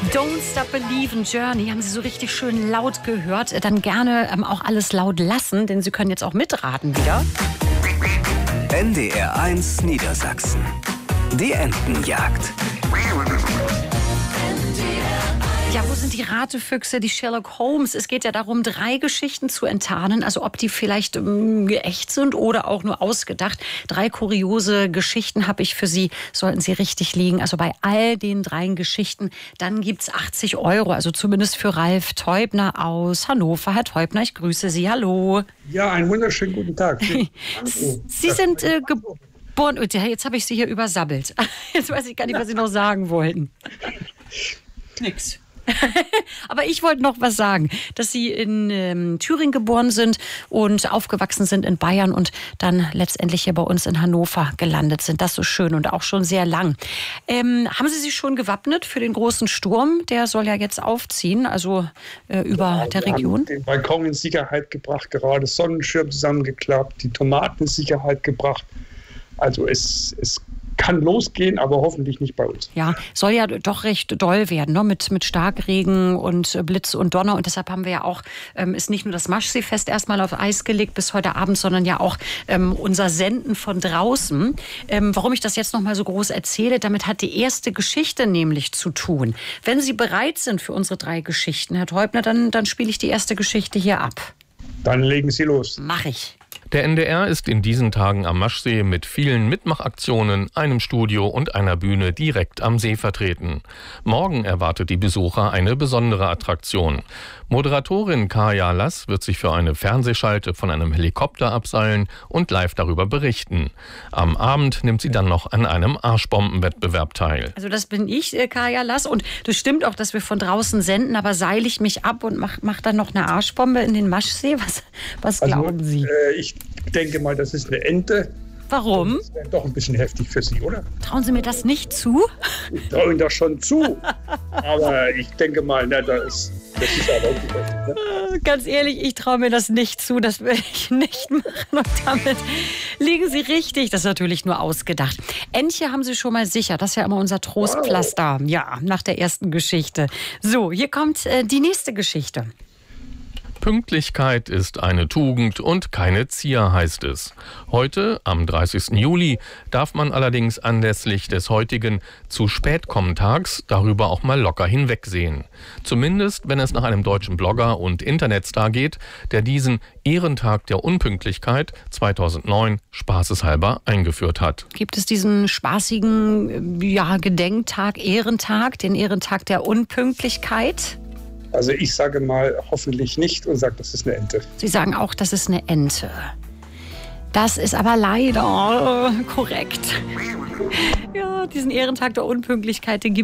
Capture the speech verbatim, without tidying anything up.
Don't Stop Believin' Journey haben Sie so richtig schön laut gehört. Dann gerne ähm, auch alles laut lassen, denn Sie können jetzt auch mitraten wieder. N D R eins Niedersachsen. Die Entenjagd. Ja, wo sind die Ratefüchse, die Sherlock Holmes? Es geht ja darum, drei Geschichten zu enttarnen, also ob die vielleicht ähm, echt sind oder auch nur ausgedacht. Drei kuriose Geschichten habe ich für Sie, sollten Sie richtig liegen. Also bei all den drei Geschichten, dann gibt's achtzig Euro, also zumindest für Ralf Teubner aus Hannover. Herr Teubner, ich grüße Sie, hallo. Ja, einen wunderschönen guten Tag. Sie sind äh, geboren, jetzt habe ich Sie hier übersabbelt. Jetzt weiß ich gar nicht, was Sie noch sagen wollten. Nix. Aber ich wollte noch was sagen, dass Sie in ähm, Thüringen geboren sind und aufgewachsen sind in Bayern und dann letztendlich hier bei uns in Hannover gelandet sind. Das ist so schön und auch schon sehr lang. Ähm, haben Sie sich schon gewappnet für den großen Sturm? Der soll ja jetzt aufziehen, also äh, über ja, der wir Region. Haben den Balkon in Sicherheit gebracht, gerade Sonnenschirm zusammengeklappt, die Tomaten in Sicherheit gebracht. Also es, es kann losgehen, aber hoffentlich nicht bei uns. Ja, soll ja doch recht doll werden, ne? mit, mit Starkregen und Blitz und Donner. Und deshalb haben wir ja auch, ähm, ist nicht nur das Maschseefest erstmal auf Eis gelegt bis heute Abend, sondern ja auch ähm, unser Senden von draußen. Ähm, warum ich das jetzt noch mal so groß erzähle, damit hat die erste Geschichte nämlich zu tun. Wenn Sie bereit sind für unsere drei Geschichten, Herr Teubner, dann, dann spiele ich die erste Geschichte hier ab. Dann legen Sie los. Mach ich. Der N D R ist in diesen Tagen am Maschsee mit vielen Mitmachaktionen, einem Studio und einer Bühne direkt am See vertreten. Morgen erwartet die Besucher eine besondere Attraktion. Moderatorin Kaya Lass wird sich für eine Fernsehschalte von einem Helikopter abseilen und live darüber berichten. Am Abend nimmt sie dann noch an einem Arschbombenwettbewerb teil. Also das bin ich, Kaya Lass. Und das stimmt auch, dass wir von draußen senden, aber seile ich mich ab und mache mach dann noch eine Arschbombe in den Maschsee? Was, was also, glauben Sie? Äh, ich denke mal, das ist eine Ente. Warum? Das wäre doch ein bisschen heftig für Sie, oder? Trauen Sie mir das nicht zu? Ich traue Ihnen das schon zu. Aber ich denke mal, na, das, das ist aber auch nicht heftig. Ne? Ganz ehrlich, ich traue mir das nicht zu. Das will ich nicht machen. Und damit liegen Sie richtig. Das ist natürlich nur ausgedacht. Entche haben Sie schon mal sicher. Das ist ja immer unser Trostpflaster. Wow. Ja, nach der ersten Geschichte. So, hier kommt äh, die nächste Geschichte. Pünktlichkeit ist eine Tugend und keine Zier, heißt es. Heute, am dreißigsten Juli, darf man allerdings anlässlich des heutigen Zu-Spät-Kommen-Tags darüber auch mal locker hinwegsehen. Zumindest, wenn es nach einem deutschen Blogger und Internetstar geht, der diesen Ehrentag der Unpünktlichkeit zweitausendneun spaßeshalber eingeführt hat. Gibt es diesen spaßigen ja, Gedenktag, Ehrentag, den Ehrentag der Unpünktlichkeit? Also ich sage mal hoffentlich nicht und sage, das ist eine Ente. Sie sagen auch, das ist eine Ente. Das ist aber leider korrekt. Ja, diesen Ehrentag der Unpünktlichkeit, den gibt